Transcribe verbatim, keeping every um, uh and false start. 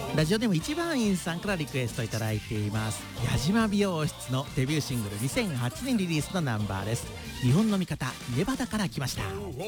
ラジオネーム一番院さんからリクエストいただいています。矢島美容室のデビューシングルにせんはちねんリリースのナンバーです。日本の味方ネバダから来ました。